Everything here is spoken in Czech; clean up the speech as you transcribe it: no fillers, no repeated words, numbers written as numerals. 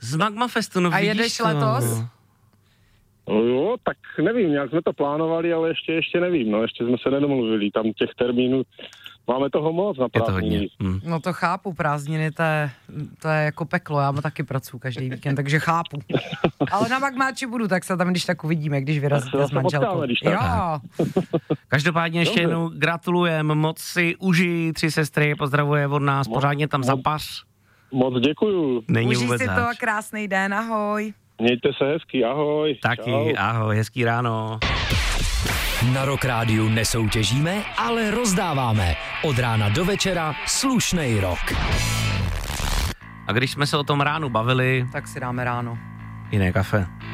Z Magmafestu, no A vidíš jedeš to. letos? No jo, tak nevím, nějak jsme to plánovali, ale ještě nevím, no, ještě jsme se nedomluvili, tam těch termínů, máme toho moc na Je to hodně. prázdniny. No to chápu, prázdniny, to je jako peklo, já taky pracuji každý víkend, takže chápu. Ale na Magmáči budu, tak se tam když tak uvidíme, když vyrazíte s manželkou. potkáme, když tak. Jo, Každopádně ještě jednou gratulujem, moc si užij 3 sestry, pozdravuje od nás, pořádně tam zapař. Moc děkuju. Není užij vůbec si to a zač. krásný den, ahoj. Mějte se hezky, ahoj. Taky, Čau. ahoj, hezký ráno. Na Rock Rádiu nesoutěžíme, ale rozdáváme. Od rána do večera slušnej rock. A když jsme se o tom ránu bavili, Tak si dáme ráno. jiné kafe.